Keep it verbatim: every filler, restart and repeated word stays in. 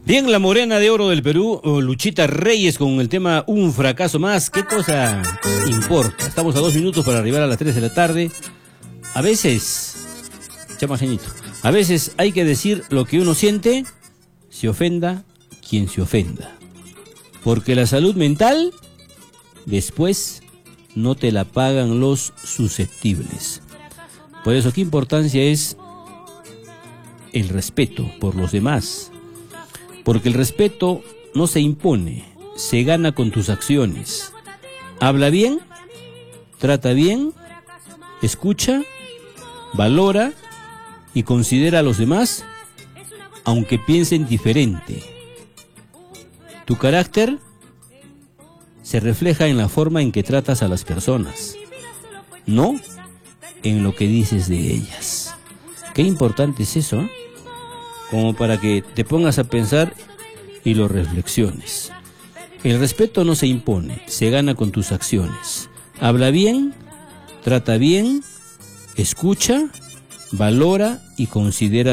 Bien, la morena de oro del Perú, Luchita Reyes, con el tema Un fracaso más. ¿Qué cosa importa? Estamos a dos minutos para arribar a las tres de la tarde. A veces, chama genito, a veces hay que decir lo que uno siente, se ofenda quien se ofenda. Porque la salud mental, después, no te la pagan los susceptibles. Por eso, ¿qué importancia es el respeto por los demás? Porque el respeto no se impone, se gana con tus acciones. Habla bien, trata bien, escucha, valora y considera a los demás, aunque piensen diferente. Tu carácter se refleja en la forma en que tratas a las personas, no en lo que dices de ellas. Qué importante es eso, ¿eh? Como para que te pongas a pensar y lo reflexiones. El respeto no se impone, se gana con tus acciones. Habla bien, trata bien, escucha, valora y considera